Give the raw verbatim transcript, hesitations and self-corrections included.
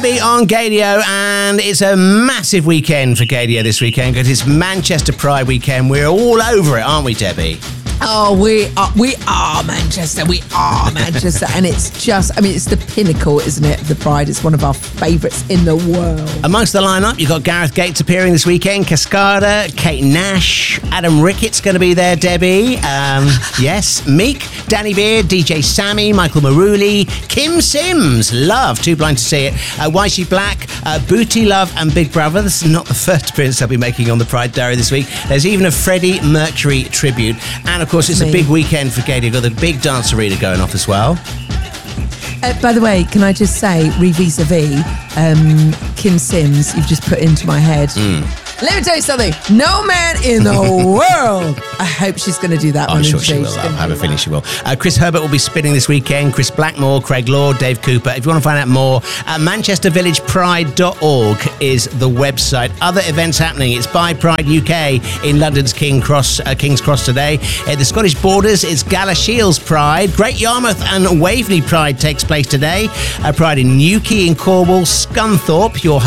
Debbie on Gaydio, and it's a massive weekend for Gaydio this weekend because it's Manchester Pride weekend. We're all over it, aren't we, Debbie? Oh, we are, we are Manchester. We are Manchester. And it's just, I mean, it's the pinnacle, isn't it, of the Pride. It's one of our favourites in the world. Amongst the lineup, you've got Gareth Gates appearing this weekend, Cascada, Kate Nash, Adam Rickett's going to be there, Debbie. Um, yes, Meek, Danny Beard, D J Sammy, Michael Maruli, Kim Sims, Love, Too Blind to See It, uh, Y C Black, uh, Booty Love and Big Brother. This is not the first appearance they'll be making on the Pride Diary this week. There's even a Freddie Mercury tribute. And of course, it's a big weekend for Gaydio. Got the big dance arena going off as well. Uh, by the way, can I just say, re-vis-a-vis, um, Kim Sims, you've just put into my head. Mm. Let me tell you something. No man in the world. I hope she's going to do that. I'm sure she will. I have a feeling she will. Uh, Chris Herbert will be spinning this weekend. Chris Blackmore, Craig Lord, Dave Cooper. If you want to find out more, uh, manchester village pride dot org is the website. Other events happening. It's Buy Pride U K in London's King Cross, uh, King's Cross today. At the Scottish Borders, it's Gala Shields Pride. Great Yarmouth and Waveney Pride takes place today. Uh, Pride in Newquay in Cornwall, Scunthorpe, your